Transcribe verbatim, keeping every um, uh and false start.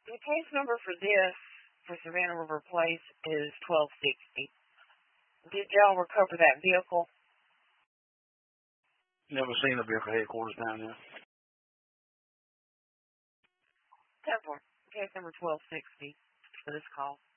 The case number for this, for Savannah River Place, is twelve sixty. Did y'all recover that vehicle? Never seen a vehicle headquarters down there. ten four. Case number twelve sixty for this call.